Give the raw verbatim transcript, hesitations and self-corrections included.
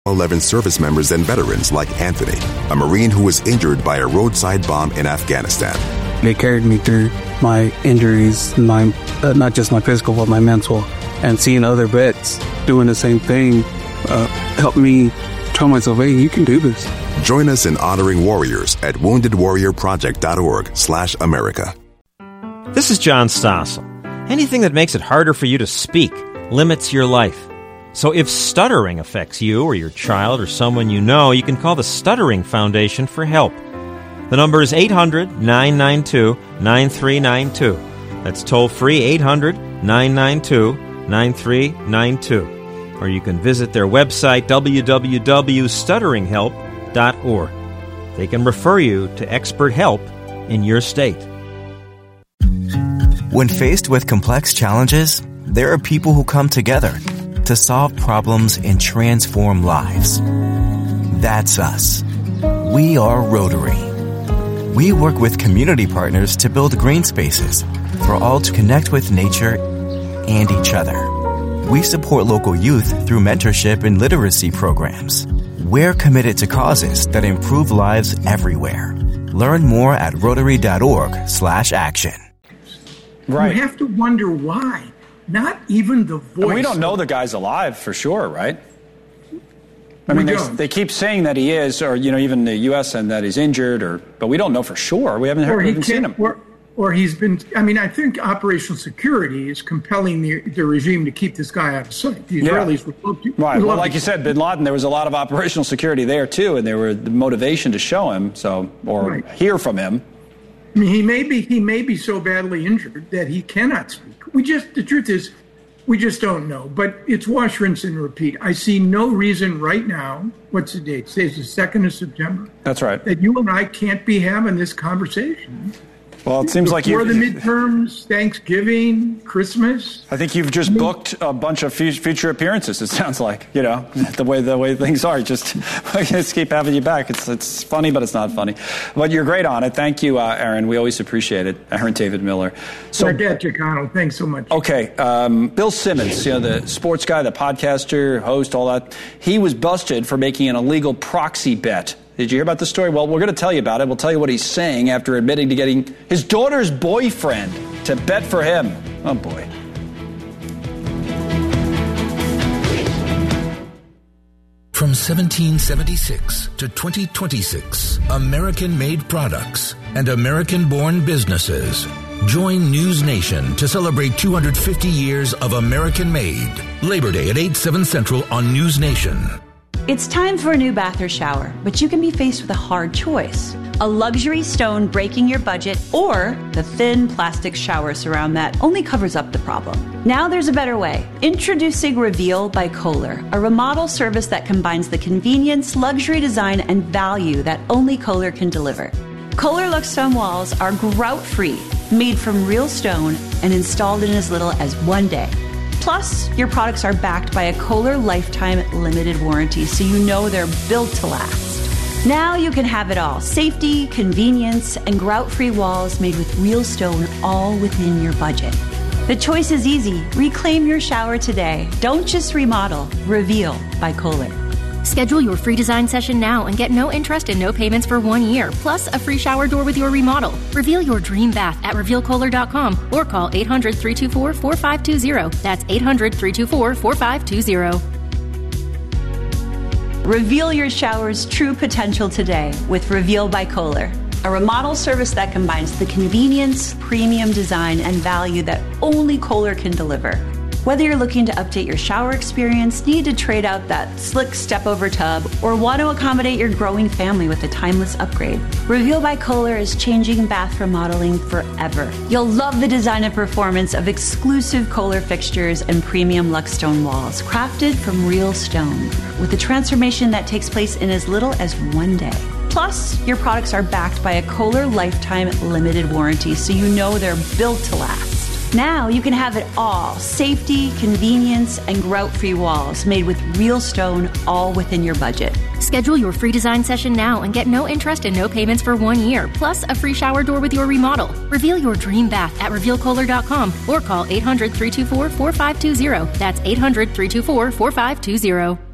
eleven service members and veterans like Anthony, a Marine who was injured by a roadside bomb in Afghanistan. They carried me through my injuries, my uh, not just my physical, but my mental. And seeing other vets doing the same thing uh, helped me tell myself, hey, you can do this. Join us in honoring warriors at wounded warrior project dot org slash America. This is John Stossel. Anything that makes it harder for you to speak limits your life. So if stuttering affects you or your child or someone you know, you can call the Stuttering Foundation for help. The number is eight hundred, nine nine two, nine three nine two. That's toll-free eight hundred, nine nine two, nine three nine two. Or you can visit their website, w w w dot stuttering help dot org. They can refer you to expert help in your state. When faced with complex challenges, there are people who come together to solve problems and transform lives. That's us. We are Rotary. We work with community partners to build green spaces for all to connect with nature and each other. We support local youth through mentorship and literacy programs. We're committed to causes that improve lives everywhere. Learn more at rotary dot org slash action. Right. You have to wonder why. Not even the voice. And we don't know the guy's alive for sure, right? I mean, We they, don't. they keep saying that he is, or, you know, even the U S and that he's injured, or but we don't know for sure. We haven't heard, Or he even seen can't, him. or, or he's been, I mean, I think operational security is compelling the, the regime to keep this guy out of sight. The Yeah. Israelis would love to. Right. would Well, love like to- you said, Bin Laden, there was a lot of operational security there too, and there were the motivation to show him, so or Right. hear from him. I mean, he may be, he may be so badly injured that he cannot speak. We just, the truth is, we just don't know. But it's wash, rinse, and repeat. I see no reason right now, what's the date? Today's the second of September. That's right. That you and I can't be having this conversation. Well, it seems like you. Before the midterms, Thanksgiving, Christmas. I think you've just booked a bunch of fu- future appearances. It sounds like, you know, the way the way things are. Just, just keep having you back. It's it's funny, but it's not funny. But you're great on it. Thank you, uh, Aaron. We always appreciate it, Aaron David Miller. So, I get you, Connell. Thanks so much. okay, um, Bill Simmons, you know, the sports guy, the podcaster, host, all that. He was busted for making an illegal proxy bet. Did you hear about this story? Well, we're going to tell you about it. We'll tell you what he's saying after admitting to getting his daughter's boyfriend to bet for him. Oh, boy. From seventeen seventy-six to twenty twenty-six, American-made products and American-born businesses. Join News Nation to celebrate two hundred fifty years of American-made. Labor Day at eight, seven Central on News Nation. It's time for a new bath or shower, but you can be faced with a hard choice. A luxury stone breaking your budget, or the thin plastic shower surround that only covers up the problem. Now there's a better way. Introducing Reveal by Kohler, a remodel service that combines the convenience, luxury design, and value that only Kohler can deliver. Kohler Lux Stone walls are grout-free, made from real stone, and installed in as little as one day. Plus, your products are backed by a Kohler Lifetime Limited Warranty, so you know they're built to last. Now you can have it all. Safety, convenience, and grout-free walls made with real stone, all within your budget. The choice is easy. Reclaim your shower today. Don't just remodel. Reveal by Kohler. Schedule your free design session now and get no interest and no payments for one year, plus a free shower door with your remodel. Reveal your dream bath at reveal kohler dot com or call eight hundred, three two four, four five two zero. That's eight hundred, three two four, four five two zero. Reveal your shower's true potential today with Reveal by Kohler, a remodel service that combines the convenience, premium design, and value that only Kohler can deliver. Whether you're looking to update your shower experience, need to trade out that slick step-over tub, or want to accommodate your growing family with a timeless upgrade, Reveal by Kohler is changing bath remodeling forever. You'll love the design and performance of exclusive Kohler fixtures and premium Lux Stone walls, crafted from real stone, with a transformation that takes place in as little as one day. Plus, your products are backed by a Kohler Lifetime Limited Warranty, so you know they're built to last. Now you can have it all. Safety, convenience, and grout-free walls made with real stone, all within your budget. Schedule your free design session now and get no interest and no payments for one year, plus a free shower door with your remodel. Reveal your dream bath at reveal kohler dot com or call eight hundred, three two four, four five two zero. That's eight hundred, three two four, four five two zero.